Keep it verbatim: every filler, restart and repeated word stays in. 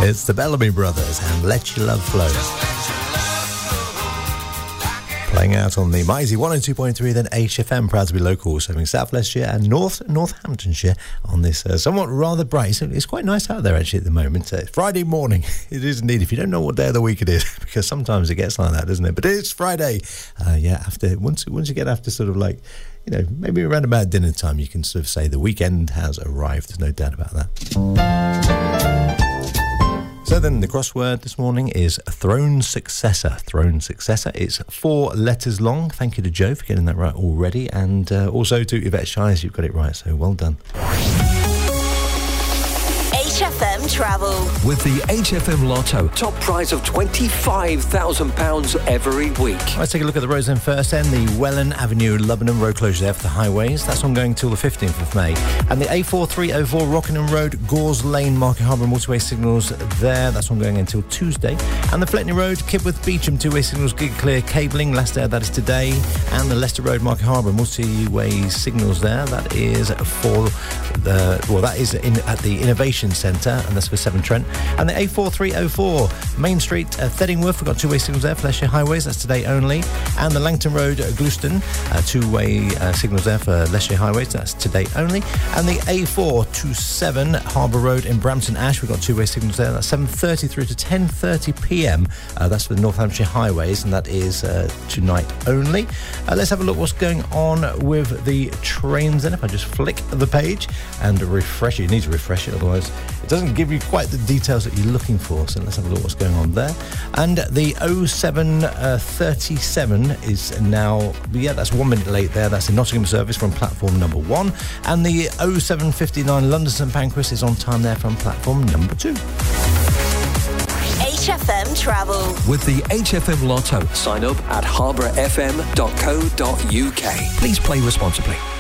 It's the Bellamy Brothers and Let Your Love Flow. Playing out on the Mighty one oh two point three, then H F M, proud to be local, serving South Leicestershire and North Northamptonshire on this uh, somewhat rather bright. So it's quite nice out there actually at the moment. Uh, Friday morning, it is indeed, if you don't know what day of the week it is, because sometimes it gets like that, doesn't it? But it's Friday. Uh, yeah, after once once you get after sort of like, you know, maybe around about dinner time, you can sort of say the weekend has arrived. There's no doubt about that. So then the crossword this morning is throne successor. Throne successor. It's four letters long. Thank you to Joe for getting that right already. And uh, also to Yvette Shires, you've got it right. So well done. H F M Travel. With the H F M Lotto, top prize of twenty-five thousand pounds every week. Let's take a look at the roads then first. Then the Welland Avenue, Lubbock road closure there for the highways. That's ongoing till the fifteenth of May. And the A four three oh four Rockingham Road, Gores Lane, Market Harbour motorway signals there. That's ongoing until Tuesday. And the Fletney Road, Kibworth Beecham, two-way signals, gig clear cabling. Last there, that is today. And the Leicester Road, Market Harbour multi-way signals there. That is for the, well, that is in at the Innovation Centre, and that's for Severn Trent. And the A four three oh four Main Street, uh, Theddingworth, we've got two-way signals there for Leicestershire Highways, that's today only. And the Langton Road, uh, Gloucester, uh, two-way uh, signals there for Leicestershire Highways, that's today only. And the A four twenty-seven Harbour Road in Brampton Ash, we've got two-way signals there, that's seven thirty through to ten thirty p m. Uh, that's for the Northamptonshire Highways, and that is uh, tonight only. Uh, let's have a look what's going on with the trains then. If I just flick the page and refresh it, you need to refresh it, otherwise it doesn't give you quite the details that you're looking for. So let's have a look what's going on there. And the oh seven thirty-seven is now, yeah, that's one minute late there. That's the Nottingham service from platform number one. And the oh seven fifty-nine London St Pancras is on time there from platform number two. H F M Travel. With the H F M Lotto, sign up at harbour f m dot co dot u k. Please play responsibly.